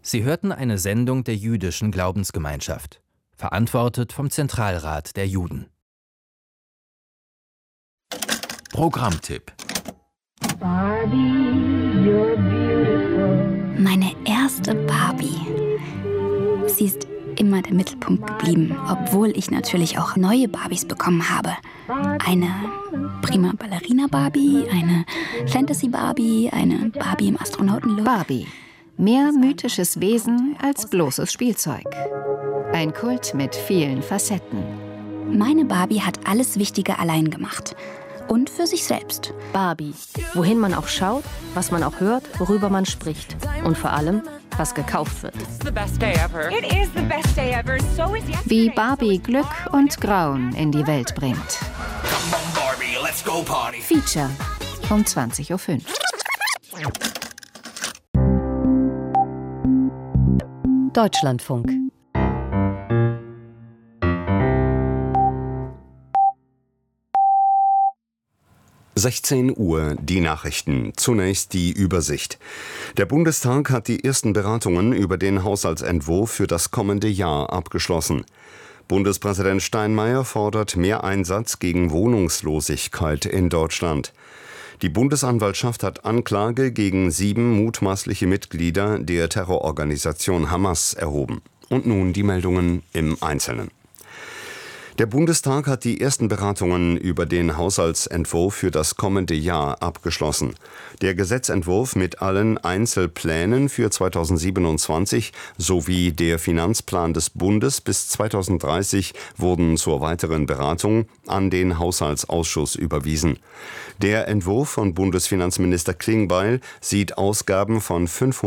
Sie hörten eine Sendung der jüdischen Glaubensgemeinschaft, verantwortet vom Zentralrat der Juden. Programmtipp. Meine erste Barbie. Sie ist immer der Mittelpunkt geblieben, obwohl ich natürlich auch neue Barbies bekommen habe. Eine prima Ballerina-Barbie, eine Fantasy-Barbie, eine Barbie im Astronautenlook. Barbie. Mehr mythisches Wesen als bloßes Spielzeug. Ein Kult mit vielen Facetten. Meine Barbie hat alles Wichtige allein gemacht. Und für sich selbst. Barbie. Wohin man auch schaut, was man auch hört, worüber man spricht. Und vor allem, was gekauft wird. Wie Barbie Glück und Grauen in die Welt bringt. Feature um 20:05 Uhr. Deutschlandfunk. Uhr, die Nachrichten. Zunächst die Übersicht. Der Bundestag hat die ersten Beratungen über den Haushaltsentwurf für das kommende Jahr abgeschlossen. Bundespräsident Steinmeier fordert mehr Einsatz gegen Wohnungslosigkeit in Deutschland. Die Bundesanwaltschaft hat Anklage gegen 7 mutmaßliche Mitglieder der Terrororganisation Hamas erhoben. Und nun die Meldungen im Einzelnen. Der Bundestag hat die ersten Beratungen über den Haushaltsentwurf für das kommende Jahr abgeschlossen. Der Gesetzentwurf mit allen Einzelplänen für 2027 sowie der Finanzplan des Bundes bis 2030 wurden zur weiteren Beratung an den Haushaltsausschuss überwiesen. Der Entwurf von Bundesfinanzminister Klingbeil sieht Ausgaben von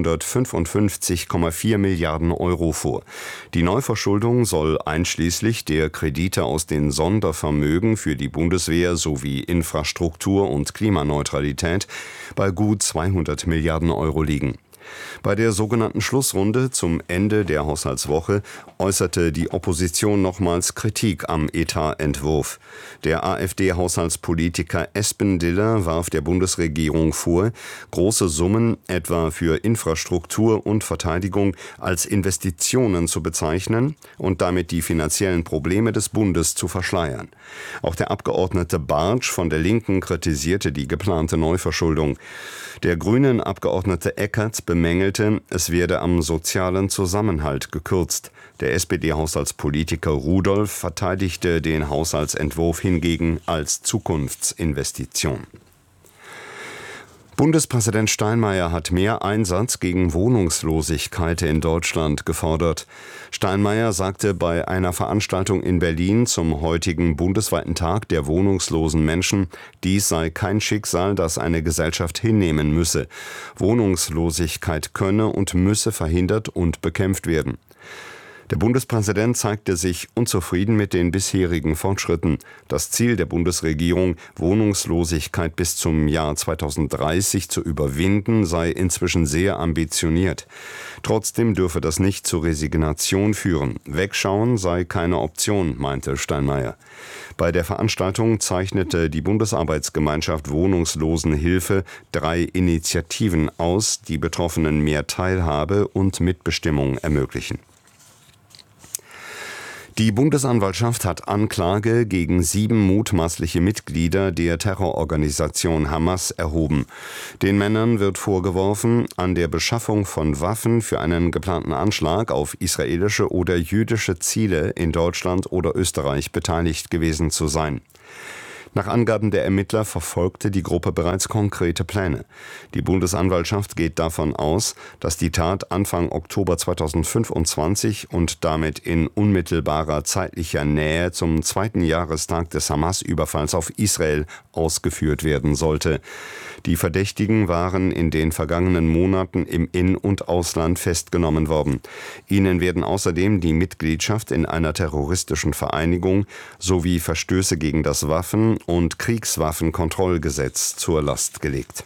555,4 Milliarden Euro vor. Die Neuverschuldung soll einschließlich der Kredite aus den Sondervermögen für die Bundeswehr sowie Infrastruktur und Klimaneutralität bei gut 200 Milliarden Euro liegen. Bei der sogenannten Schlussrunde zum Ende der Haushaltswoche äußerte die Opposition nochmals Kritik am Etatentwurf. Der AfD-Haushaltspolitiker Espendiller warf der Bundesregierung vor, große Summen etwa für Infrastruktur und Verteidigung als Investitionen zu bezeichnen und damit die finanziellen Probleme des Bundes zu verschleiern. Auch der Abgeordnete Bartsch von der Linken kritisierte die geplante Neuverschuldung. Der grünen Abgeordnete Eckert bemängelte, es werde am sozialen Zusammenhalt gekürzt. Der SPD-Haushaltspolitiker Rudolph verteidigte den Haushaltsentwurf hingegen als Zukunftsinvestition. Bundespräsident Steinmeier hat mehr Einsatz gegen Wohnungslosigkeit in Deutschland gefordert. Steinmeier sagte bei einer Veranstaltung in Berlin zum heutigen bundesweiten Tag der wohnungslosen Menschen, dies sei kein Schicksal, das eine Gesellschaft hinnehmen müsse. Wohnungslosigkeit könne und müsse verhindert und bekämpft werden. Der Bundespräsident zeigte sich unzufrieden mit den bisherigen Fortschritten. Das Ziel der Bundesregierung, Wohnungslosigkeit bis zum Jahr 2030 zu überwinden, sei inzwischen sehr ambitioniert. Trotzdem dürfe das nicht zur Resignation führen. Wegschauen sei keine Option, meinte Steinmeier. Bei der Veranstaltung zeichnete die Bundesarbeitsgemeinschaft Wohnungslosenhilfe 3 Initiativen aus, die Betroffenen mehr Teilhabe und Mitbestimmung ermöglichen. Die Bundesanwaltschaft hat Anklage gegen 7 mutmaßliche Mitglieder der Terrororganisation Hamas erhoben. Den Männern wird vorgeworfen, an der Beschaffung von Waffen für einen geplanten Anschlag auf israelische oder jüdische Ziele in Deutschland oder Österreich beteiligt gewesen zu sein. Nach Angaben der Ermittler verfolgte die Gruppe bereits konkrete Pläne. Die Bundesanwaltschaft geht davon aus, dass die Tat Anfang Oktober 2025 und damit in unmittelbarer zeitlicher Nähe zum 2. Jahrestag des Hamas-Überfalls auf Israel ausgeführt werden sollte. Die Verdächtigen waren in den vergangenen Monaten im In- und Ausland festgenommen worden. Ihnen werden außerdem die Mitgliedschaft in einer terroristischen Vereinigung sowie Verstöße gegen das Waffen- und Kriegswaffenkontrollgesetz zur Last gelegt.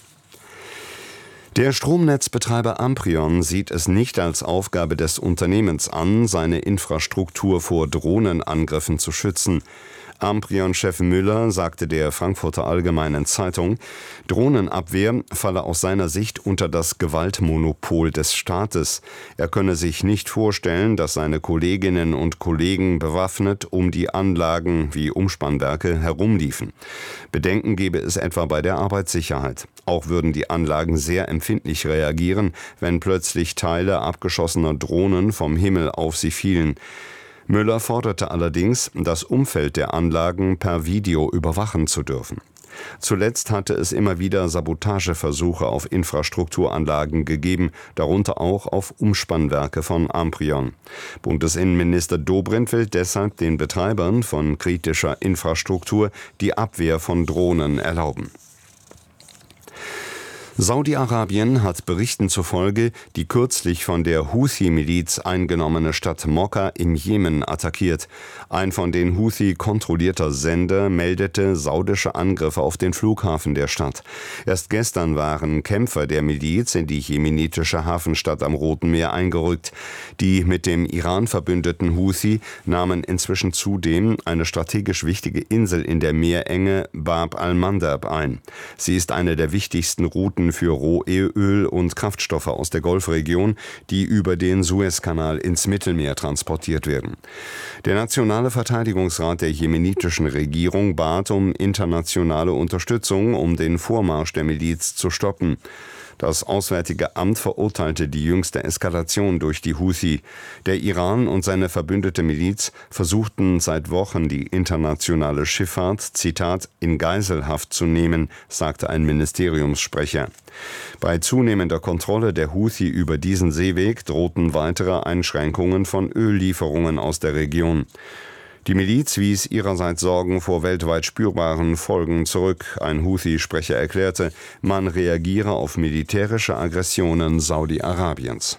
Der Stromnetzbetreiber Amprion sieht es nicht als Aufgabe des Unternehmens an, seine Infrastruktur vor Drohnenangriffen zu schützen. Amprion-Chef Müller sagte der Frankfurter Allgemeinen Zeitung, Drohnenabwehr falle aus seiner Sicht unter das Gewaltmonopol des Staates. Er könne sich nicht vorstellen, dass seine Kolleginnen und Kollegen bewaffnet um die Anlagen wie Umspannwerke herumliefen. Bedenken gebe es etwa bei der Arbeitssicherheit. Auch würden die Anlagen sehr empfindlich reagieren, wenn plötzlich Teile abgeschossener Drohnen vom Himmel auf sie fielen. Müller forderte allerdings, das Umfeld der Anlagen per Video überwachen zu dürfen. Zuletzt hatte es immer wieder Sabotageversuche auf Infrastrukturanlagen gegeben, darunter auch auf Umspannwerke von Amprion. Bundesinnenminister Dobrindt will deshalb den Betreibern von kritischer Infrastruktur die Abwehr von Drohnen erlauben. Saudi-Arabien hat Berichten zufolge die kürzlich von der Houthi-Miliz eingenommene Stadt Mokka im Jemen attackiert. Ein von den Houthi kontrollierter Sender meldete saudische Angriffe auf den Flughafen der Stadt. Erst gestern waren Kämpfer der Miliz in die jemenitische Hafenstadt am Roten Meer eingerückt. Die mit dem Iran verbündeten Houthi nahmen inzwischen zudem eine strategisch wichtige Insel in der Meerenge Bab al-Mandab ein. Sie ist eine der wichtigsten Routen für Rohöl und Kraftstoffe aus der Golfregion, die über den Suezkanal ins Mittelmeer transportiert werden. Der Nationale Verteidigungsrat der jemenitischen Regierung bat um internationale Unterstützung, um den Vormarsch der Miliz zu stoppen. Das Auswärtige Amt verurteilte die jüngste Eskalation durch die Houthi. Der Iran und seine verbündete Miliz versuchten seit Wochen, die internationale Schifffahrt, Zitat, in Geiselhaft zu nehmen, sagte ein Ministeriumssprecher. Bei zunehmender Kontrolle der Houthi über diesen Seeweg drohten weitere Einschränkungen von Öllieferungen aus der Region. Die Miliz wies ihrerseits Sorgen vor weltweit spürbaren Folgen zurück. Ein Houthi-Sprecher erklärte, man reagiere auf militärische Aggressionen Saudi-Arabiens.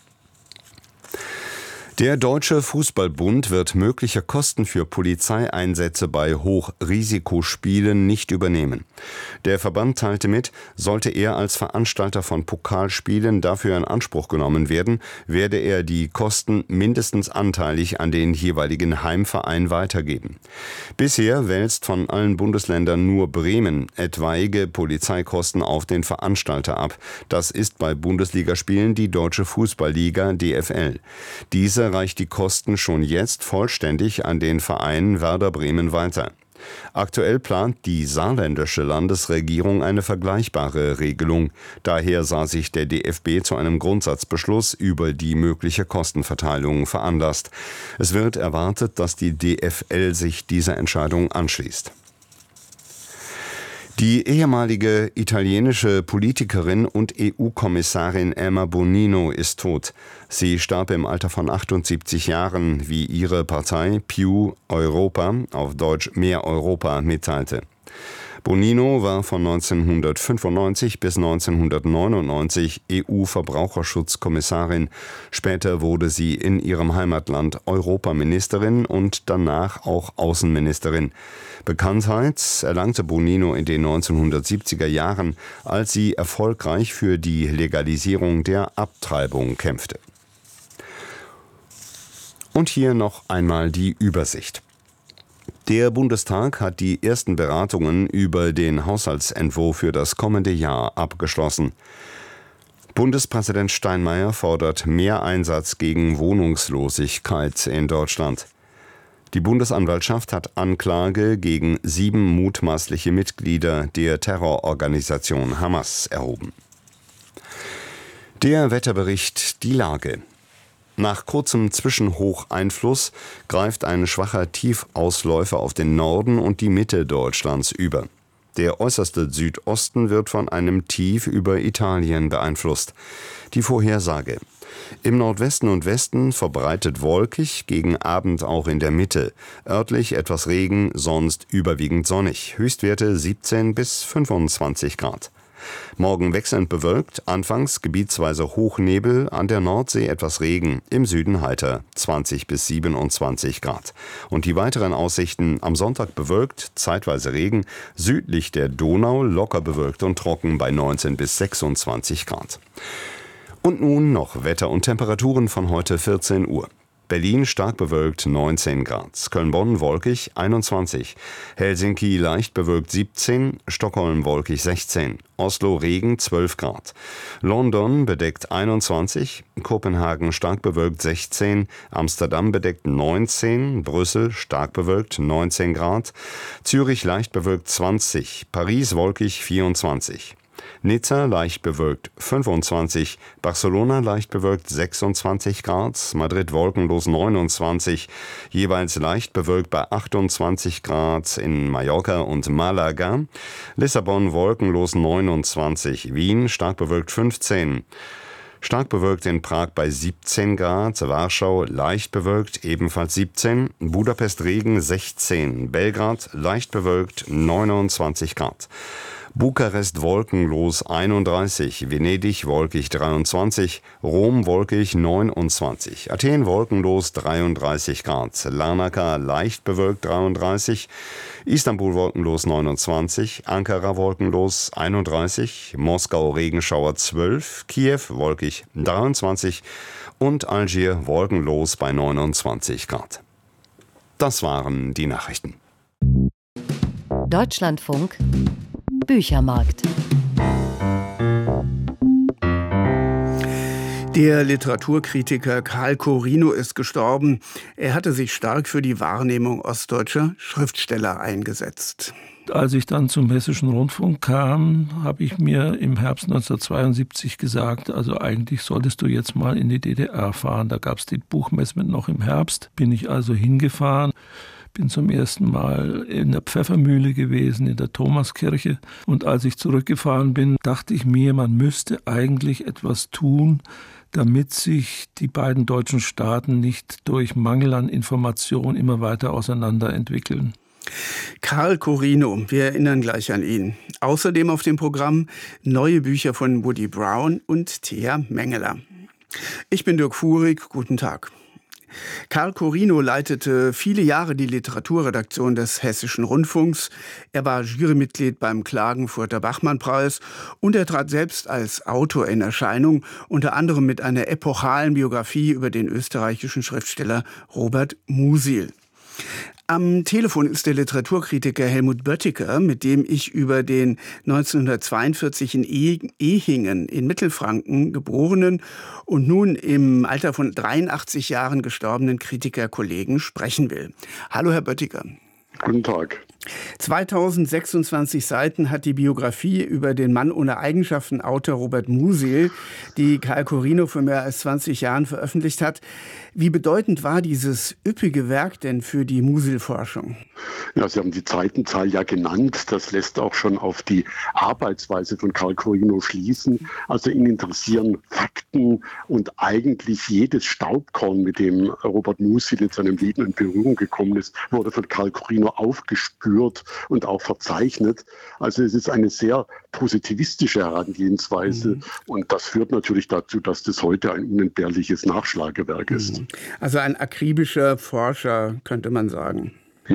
Der Deutsche Fußballbund wird mögliche Kosten für Polizeieinsätze bei Hochrisikospielen nicht übernehmen. Der Verband teilte mit, sollte er als Veranstalter von Pokalspielen dafür in Anspruch genommen werden, werde er die Kosten mindestens anteilig an den jeweiligen Heimverein weitergeben. Bisher wälzt von allen Bundesländern nur Bremen etwaige Polizeikosten auf den Veranstalter ab. Das ist bei Bundesligaspielen die Deutsche Fußballliga DFL. Diese reicht die Kosten schon jetzt vollständig an den Verein Werder Bremen weiter. Aktuell plant die saarländische Landesregierung eine vergleichbare Regelung. Daher sah sich der DFB zu einem Grundsatzbeschluss über die mögliche Kostenverteilung veranlasst. Es wird erwartet, dass die DFL sich dieser Entscheidung anschließt. Die ehemalige italienische Politikerin und EU-Kommissarin Emma Bonino ist tot. Sie starb im Alter von 78 Jahren, wie ihre Partei Più Europa, auf Deutsch Mehr Europa, mitteilte. Bonino war von 1995 bis 1999 EU-Verbraucherschutzkommissarin. Später wurde sie in ihrem Heimatland Europaministerin und danach auch Außenministerin. Bekanntheit erlangte Bonino in den 1970er Jahren, als sie erfolgreich für die Legalisierung der Abtreibung kämpfte. Und hier noch einmal die Übersicht. Der Bundestag hat die ersten Beratungen über den Haushaltsentwurf für das kommende Jahr abgeschlossen. Bundespräsident Steinmeier fordert mehr Einsatz gegen Wohnungslosigkeit in Deutschland. Die Bundesanwaltschaft hat Anklage gegen 7 mutmaßliche Mitglieder der Terrororganisation Hamas erhoben. Der Wetterbericht, die Lage. Nach kurzem Zwischenhocheinfluss greift ein schwacher Tiefausläufer auf den Norden und die Mitte Deutschlands über. Der äußerste Südosten wird von einem Tief über Italien beeinflusst. Die Vorhersage. Im Nordwesten und Westen verbreitet wolkig, gegen Abend auch in der Mitte. Örtlich etwas Regen, sonst überwiegend sonnig. Höchstwerte 17 bis 25 Grad. Morgen wechselnd bewölkt, anfangs gebietsweise Hochnebel, an der Nordsee etwas Regen, im Süden heiter 20 bis 27 Grad. Und die weiteren Aussichten: am Sonntag bewölkt, zeitweise Regen, südlich der Donau locker bewölkt und trocken bei 19 bis 26 Grad. Und nun noch Wetter und Temperaturen von heute 14 Uhr. Berlin stark bewölkt 19 Grad, Köln-Bonn wolkig 21, Helsinki leicht bewölkt 17, Stockholm wolkig 16, Oslo Regen 12 Grad, London bedeckt 21, Kopenhagen stark bewölkt 16, Amsterdam bedeckt 19, Brüssel stark bewölkt 19 Grad, Zürich leicht bewölkt 20, Paris wolkig 24. Nizza leicht bewölkt 25, Barcelona leicht bewölkt 26 Grad, Madrid wolkenlos 29, jeweils leicht bewölkt bei 28 Grad in Mallorca und Malaga, Lissabon wolkenlos 29, Wien stark bewölkt 15, stark bewölkt in Prag bei 17 Grad, Warschau leicht bewölkt ebenfalls 17, Budapest Regen 16, Belgrad leicht bewölkt 29 Grad. Bukarest wolkenlos 31, Venedig wolkig 23, Rom wolkig 29, Athen wolkenlos 33 Grad, Larnaca leicht bewölkt 33, Istanbul wolkenlos 29, Ankara wolkenlos 31, Moskau Regenschauer 12, Kiew wolkig 23 und Algier wolkenlos bei 29 Grad. Das waren die Nachrichten. Deutschlandfunk Büchermarkt. Der Literaturkritiker Karl Corino ist gestorben. Er hatte sich stark für die Wahrnehmung ostdeutscher Schriftsteller eingesetzt. Als ich dann zum Hessischen Rundfunk kam, habe ich mir im Herbst 1972 gesagt, also eigentlich solltest du jetzt mal in die DDR fahren. Da gab es die Buchmesse noch im Herbst. Bin ich also hingefahren. Bin zum ersten Mal in der Pfeffermühle gewesen, in der Thomaskirche. Und als ich zurückgefahren bin, dachte ich mir, man müsste eigentlich etwas tun, damit sich die beiden deutschen Staaten nicht durch Mangel an Information immer weiter auseinanderentwickeln. Karl Corino, wir erinnern gleich an ihn. Außerdem auf dem Programm neue Bücher von Woody Brown und Thea Mengeler. Ich bin Dirk Fuhrig, guten Tag. Karl Corino leitete viele Jahre die Literaturredaktion des Hessischen Rundfunks. Er war Jurymitglied beim Klagenfurter Bachmann-Preis und er trat selbst als Autor in Erscheinung, unter anderem mit einer epochalen Biografie über den österreichischen Schriftsteller Robert Musil. Am Telefon ist der Literaturkritiker Helmut Böttiger, mit dem ich über den 1942 in Ehingen in Mittelfranken geborenen und nun im Alter von 83 Jahren gestorbenen Kritikerkollegen sprechen will. Hallo, Herr Böttiger. Guten Tag. 2026 Seiten hat die Biografie über den Mann ohne Eigenschaften, Autor Robert Musil, die Karl Corino vor mehr als 20 Jahren veröffentlicht hat. Wie bedeutend war dieses üppige Werk denn für die Musil-Forschung? Ja, Sie haben die Seitenzahl ja genannt. Das lässt auch schon auf die Arbeitsweise von Karl Corino schließen. Also ihn interessieren Fakten und eigentlich jedes Staubkorn, mit dem Robert Musil in seinem Leben in Berührung gekommen ist, wurde von Karl Corino aufgespürt und auch verzeichnet. Also es ist eine sehr positivistische Herangehensweise und das führt natürlich dazu, dass das heute ein unentbehrliches Nachschlagewerk ist. Also ein akribischer Forscher, könnte man sagen.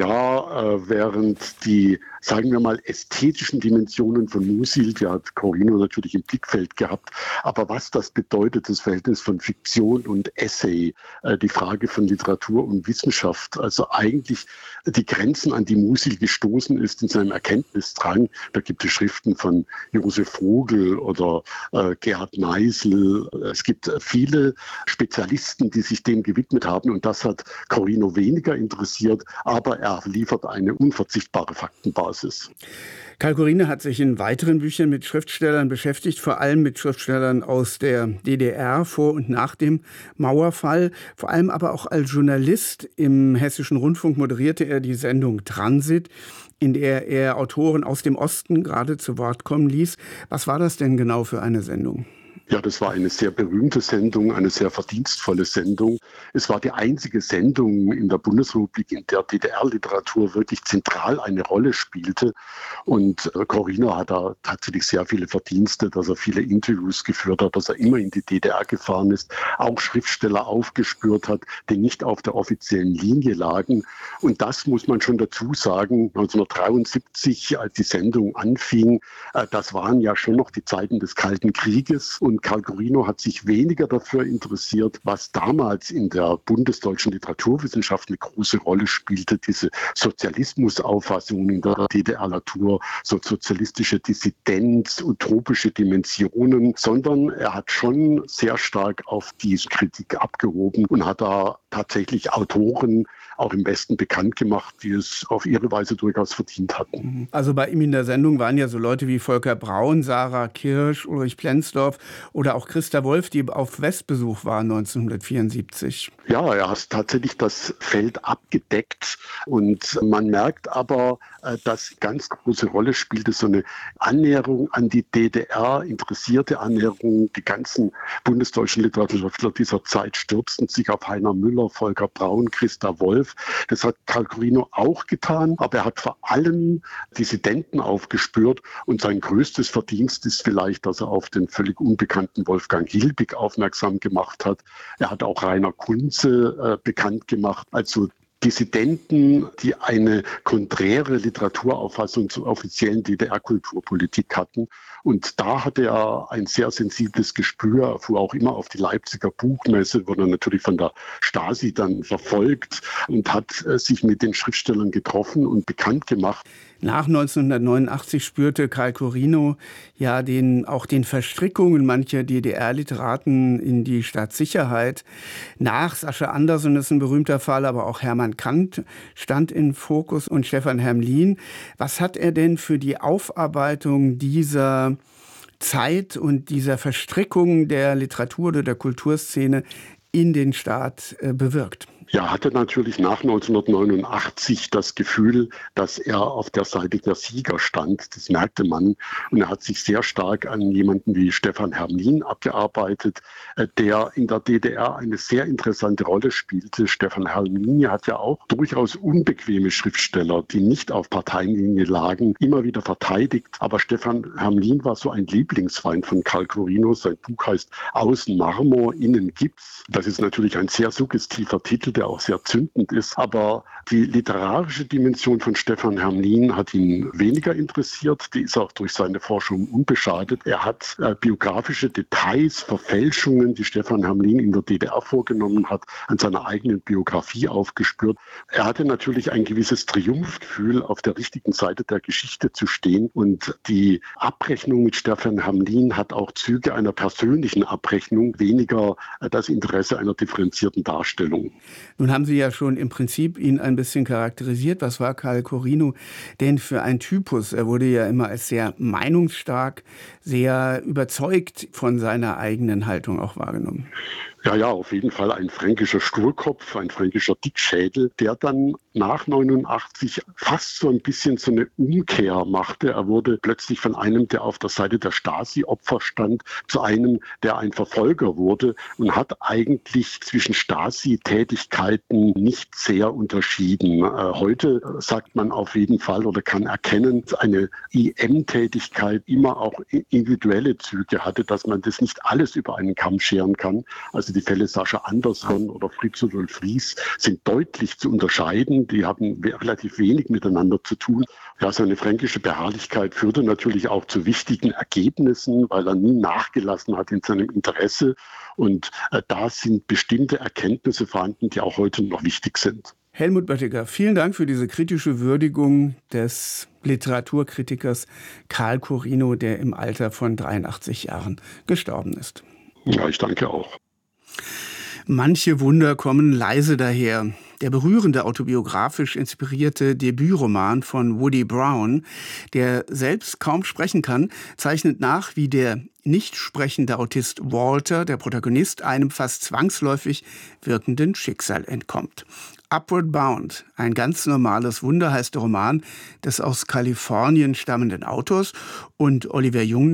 Ja, während die, sagen wir mal, ästhetischen Dimensionen von Musil, die hat Corino natürlich im Blickfeld gehabt, aber was das bedeutet, das Verhältnis von Fiktion und Essay, die Frage von Literatur und Wissenschaft, also eigentlich die Grenzen, an die Musil gestoßen ist in seinem Erkenntnisdrang. Da gibt es Schriften von Josef Vogel oder Gerhard Meisel. Es gibt viele Spezialisten, die sich dem gewidmet haben und das hat Corino weniger interessiert, aber er liefert eine unverzichtbare Faktenbasis. Karl Corino hat sich in weiteren Büchern mit Schriftstellern beschäftigt, vor allem mit Schriftstellern aus der DDR vor und nach dem Mauerfall. Vor allem aber auch als Journalist im Hessischen Rundfunk moderierte er die Sendung Transit, in der er Autoren aus dem Osten gerade zu Wort kommen ließ. Was war das denn genau für eine Sendung? Ja, das war eine sehr berühmte Sendung, eine sehr verdienstvolle Sendung. Es war die einzige Sendung in der Bundesrepublik, in der DDR-Literatur wirklich zentral eine Rolle spielte. Und Corino hat da tatsächlich sehr viele Verdienste, dass er viele Interviews geführt hat, dass er immer in die DDR gefahren ist, auch Schriftsteller aufgespürt hat, die nicht auf der offiziellen Linie lagen. Und das muss man schon dazu sagen, 1973, als die Sendung anfing, das waren ja schon noch die Zeiten des Kalten Krieges. Und Und Karl Corino hat sich weniger dafür interessiert, was damals in der bundesdeutschen Literaturwissenschaft eine große Rolle spielte, diese Sozialismusauffassungen in der DDR-Natur, so sozialistische Dissidenz, utopische Dimensionen, sondern er hat schon sehr stark auf diese Kritik abgehoben und hat da tatsächlich Autoren auch im Westen bekannt gemacht, die es auf ihre Weise durchaus verdient hatten. Also bei ihm in der Sendung waren ja so Leute wie Volker Braun, Sarah Kirsch, Ulrich Plenzdorf oder auch Christa Wolf, die auf Westbesuch waren 1974. Ja, er hat tatsächlich das Feld abgedeckt und man merkt aber, dass ganz große Rolle spielte so eine Annäherung an die DDR, interessierte Annäherung. Die ganzen bundesdeutschen Literaturwissenschaftler dieser Zeit stürzten sich auf Heiner Müller, Volker Braun, Christa Wolf. Das hat Karl Corino auch getan, aber er hat vor allem Dissidenten aufgespürt und sein größtes Verdienst ist vielleicht, dass er auf den völlig unbekannten Wolfgang Hilbig aufmerksam gemacht hat. Er hat auch Rainer Kunze bekannt gemacht, also Dissidenten, die eine konträre Literaturauffassung zur offiziellen DDR-Kulturpolitik hatten. Und da hatte er ein sehr sensibles Gespür. Er fuhr auch immer auf die Leipziger Buchmesse, wurde natürlich von der Stasi dann verfolgt und hat sich mit den Schriftstellern getroffen und bekannt gemacht. Nach 1989 spürte Karl Corino ja auch den Verstrickungen mancher DDR-Literaten in die Staatssicherheit. Nach Sascha Anderson ist ein berühmter Fall, aber auch Hermann Kant stand in Fokus und Stefan Hermlin. Was hat er denn für die Aufarbeitung dieser Zeit und dieser Verstrickung der Literatur oder der Kulturszene in den Staat bewirkt? Ja, hatte natürlich nach 1989 das Gefühl, dass er auf der Seite der Sieger stand. Das merkte man. Und er hat sich sehr stark an jemanden wie Stefan Hermlin abgearbeitet, der in der DDR eine sehr interessante Rolle spielte. Stefan Hermlin hat ja auch durchaus unbequeme Schriftsteller, die nicht auf Parteienlinie lagen, immer wieder verteidigt. Aber Stefan Hermlin war so ein Lieblingsfeind von Karl Corino. Sein Buch heißt Außen Marmor, innen Gips. Das ist natürlich ein sehr suggestiver Titel, der auch sehr zündend ist. Aber die literarische Dimension von Stefan Hermlin hat ihn weniger interessiert. Die ist auch durch seine Forschung unbeschadet. Er hat biografische Details, Verfälschungen, die Stefan Hermlin in der DDR vorgenommen hat, an seiner eigenen Biografie aufgespürt. Er hatte natürlich ein gewisses Triumphgefühl, auf der richtigen Seite der Geschichte zu stehen. Und die Abrechnung mit Stefan Hermlin hat auch Züge einer persönlichen Abrechnung, weniger das Interesse einer differenzierten Darstellung. Nun haben Sie ja schon im Prinzip ihn ein bisschen charakterisiert. Was war Karl Corino denn für ein Typus? Er wurde ja immer als sehr meinungsstark, sehr überzeugt von seiner eigenen Haltung auch wahrgenommen. Ja, auf jeden Fall ein fränkischer Sturkopf, ein fränkischer Dickschädel, der dann nach 89 fast so ein bisschen so eine Umkehr machte. Er wurde plötzlich von einem, der auf der Seite der Stasi-Opfer stand, zu einem, der ein Verfolger wurde und hat eigentlich zwischen Stasi-Tätigkeiten nicht sehr unterschieden. Heute sagt man auf jeden Fall oder kann erkennen, dass eine IM-Tätigkeit immer auch individuelle Züge hatte, dass man das nicht alles über einen Kamm scheren kann. Also die Fälle Sascha Anderson oder Fritz Rudolf Ries sind deutlich zu unterscheiden. Die haben relativ wenig miteinander zu tun. Ja, seine fränkische Beharrlichkeit führte natürlich auch zu wichtigen Ergebnissen, weil er nie nachgelassen hat in seinem Interesse. Und da sind bestimmte Erkenntnisse vorhanden, die auch heute noch wichtig sind. Helmut Böttiger, vielen Dank für diese kritische Würdigung des Literaturkritikers Karl Corino, der im Alter von 83 Jahren gestorben ist. Ja, ich danke auch. Manche Wunder kommen leise daher. Der berührende autobiografisch inspirierte Debütroman von Woody Brown, der selbst kaum sprechen kann, zeichnet nach, wie der nicht sprechende Autist Walter, der Protagonist, einem fast zwangsläufig wirkenden Schicksal entkommt. Upward Bound, ein ganz normales Wunder, heißt der Roman des aus Kalifornien stammenden Autors, und Oliver Jung